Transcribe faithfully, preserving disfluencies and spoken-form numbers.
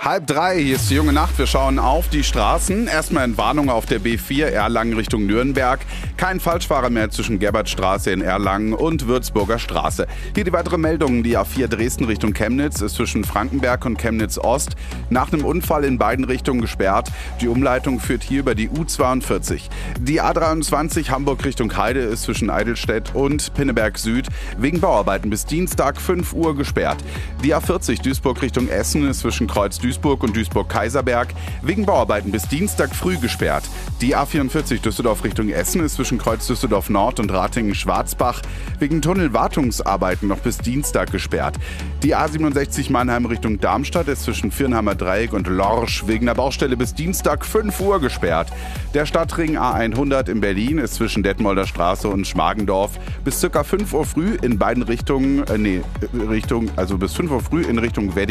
Halb drei, hier ist die junge Nacht. Wir schauen auf die Straßen. Erstmal Entwarnung auf der B vier Erlangen Richtung Nürnberg. Kein Falschfahrer mehr zwischen Gerbertstraße in Erlangen und Würzburger Straße. Hier die weitere Meldung. Die A vier Dresden Richtung Chemnitz ist zwischen Frankenberg und Chemnitz Ost nach einem Unfall in beiden Richtungen gesperrt. Die Umleitung führt hier über die U zweiundvierzig. Die A dreiundzwanzig Hamburg Richtung Heide ist zwischen Eidelstedt und Pinneberg Süd wegen Bauarbeiten bis Dienstag fünf Uhr gesperrt. Die A vierzig Duisburg Richtung Essen ist zwischen Kreuz Duisburg und Duisburg-Kaiserberg wegen Bauarbeiten bis Dienstag früh gesperrt. Die A vierundvierzig Düsseldorf Richtung Essen ist zwischen Kreuz Düsseldorf Nord und Ratingen-Schwarzbach wegen Tunnelwartungsarbeiten noch bis Dienstag gesperrt. Die A siebenundsechzig Mannheim Richtung Darmstadt ist zwischen Viernheimer Dreieck und Lorsch wegen der Baustelle bis Dienstag fünf Uhr gesperrt. Der Stadtring A hundert in Berlin ist zwischen Detmolder Straße und Schmargendorf bis ca. fünf Uhr früh in beiden Richtungen, äh, nee, Richtung, also bis fünf Uhr früh in Richtung Wedding